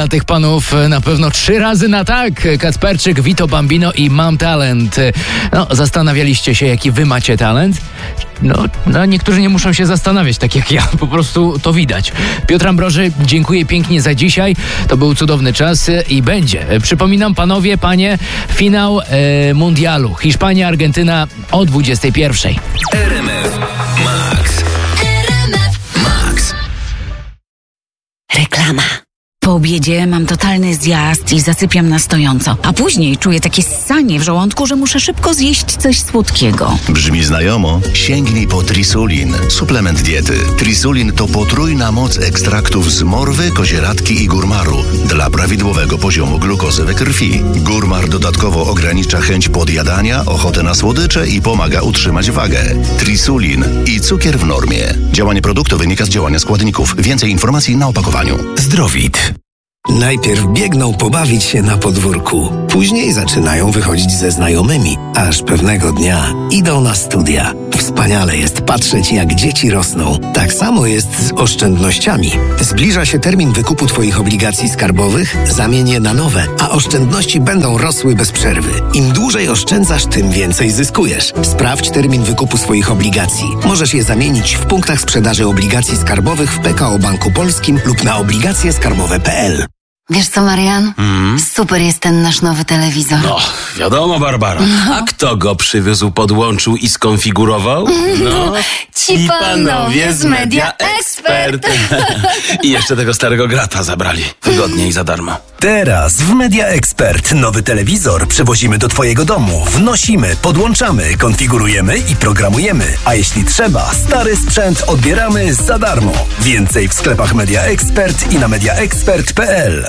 dla tych panów na pewno 3 razy na tak. Kacperczyk, Vito Bambino i Mam Talent. No, zastanawialiście się, jaki wy macie talent? No, niektórzy nie muszą się zastanawiać, tak jak ja. Po prostu to widać. Piotr Ambroży, dziękuję pięknie za dzisiaj. To był cudowny czas i będzie. Przypominam, panowie, panie, finał mundialu. Hiszpania, Argentyna o 21:00. RMF Max. Reklama. Po obiedzie mam totalny zjazd i zasypiam na stojąco. A później czuję takie ssanie w żołądku, że muszę szybko zjeść coś słodkiego. Brzmi znajomo? Sięgnij po Trisulin. Suplement diety. Trisulin to potrójna moc ekstraktów z morwy, kozieradki i górmaru dla prawidłowego poziomu glukozy we krwi. Górmar dodatkowo ogranicza chęć podjadania, ochotę na słodycze i pomaga utrzymać wagę. Trisulin i cukier w normie. Działanie produktu wynika z działania składników. Więcej informacji na opakowaniu. Zdrowit. Najpierw biegną pobawić się na podwórku, później zaczynają wychodzić ze znajomymi, aż pewnego dnia idą na studia. Wspaniale jest patrzeć, jak dzieci rosną. Tak samo jest z oszczędnościami. Zbliża się termin wykupu Twoich obligacji skarbowych, zamień je na nowe, a oszczędności będą rosły bez przerwy. Im dłużej oszczędzasz, tym więcej zyskujesz. Sprawdź termin wykupu swoich obligacji. Możesz je zamienić w punktach sprzedaży obligacji skarbowych w PKO Banku Polskim lub na obligacjeskarbowe.pl. Wiesz co, Marian? Super jest ten nasz nowy telewizor. No, wiadomo, Barbara. A kto go przywiózł, podłączył i skonfigurował? No, Ci panowie z Media Expert. I jeszcze tego starego grata zabrali. Wygodnie i za darmo. Teraz w Media Expert nowy telewizor przewozimy do Twojego domu. Wnosimy, podłączamy, konfigurujemy i programujemy. A jeśli trzeba, stary sprzęt odbieramy za darmo. Więcej w sklepach Media Expert i na mediaexpert.pl.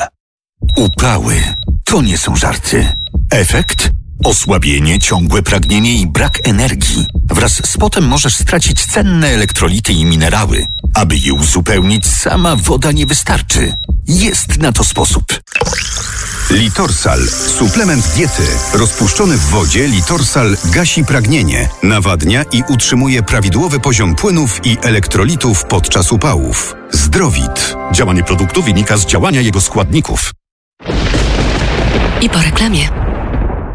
Upały to nie są żarty. Efekt? Osłabienie, ciągłe pragnienie i brak energii. Wraz z potem możesz stracić cenne elektrolity i minerały. Aby je uzupełnić, sama woda nie wystarczy. Jest na to sposób. Litorsal. Suplement diety. Rozpuszczony w wodzie Litorsal gasi pragnienie, nawadnia i utrzymuje prawidłowy poziom płynów i elektrolitów podczas upałów. Zdrowit. Działanie produktu wynika z działania jego składników. I po reklamie.